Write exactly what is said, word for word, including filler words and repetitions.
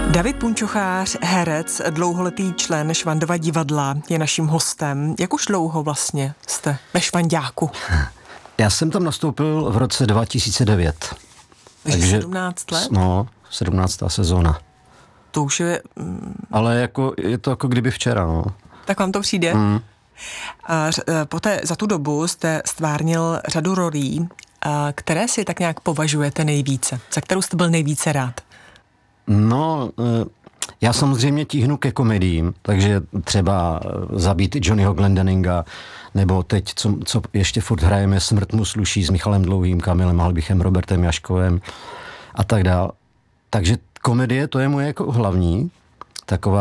David Punčochář, herec, dlouholetý člen Švandova divadla, je naším hostem. Jak už dlouho vlastně jste ve Švanďáku? Já jsem tam nastoupil v roce dva tisíce devět. Takže sedmnáct let? No, sedmnáctá sezóna. To už je... Mm, Ale jako, je to jako kdyby včera, no. Tak vám to přijde? Mm. A poté za tu dobu jste stvárnil řadu rolí, které si tak nějak považujete nejvíce, za kterou jste byl nejvíce rád? No, já samozřejmě tíhnu ke komediím, takže třeba Zabít Johnnyho Glendeninga, nebo teď, co, co ještě furt hrajeme, Smrt mu sluší s Michalem Dlouhým, Kamilem Halbichem, Robertem Jaškovem a tak dál. Takže komedie, to je moje jako hlavní, taková